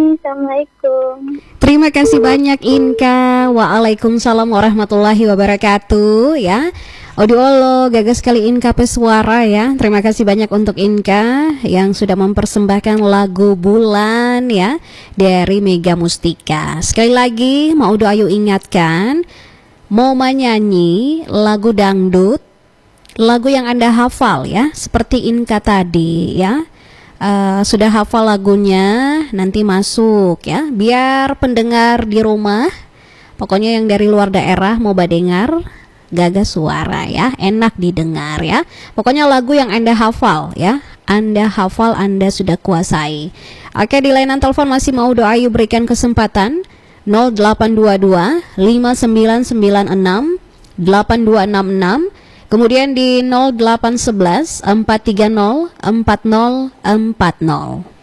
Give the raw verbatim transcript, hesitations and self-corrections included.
Assalamualaikum. Terima kasih banyak Inka. Waalaikumsalam warahmatullahi wabarakatuh ya. Odiolo gagas sekali Inka Pesuara ya. Terima kasih banyak untuk Inka yang sudah mempersembahkan lagu Bulan ya dari Mega Mustika. Sekali lagi mau doa ayu ingatkan, mau menyanyi lagu dangdut, lagu yang Anda hafal ya, seperti Inka tadi ya. Uh, sudah hafal lagunya, nanti masuk ya, biar pendengar di rumah, pokoknya yang dari luar daerah mau badengar, gagas suara ya, enak didengar ya. Pokoknya lagu yang Anda hafal ya, Anda hafal, Anda sudah kuasai. Oke, di layanan telepon masih mau doa ayu berikan kesempatan nol delapan dua dua lima sembilan sembilan enam delapan dua enam enam. Kemudian di nol delapan satu satu empat tiga nol empat nol empat nol.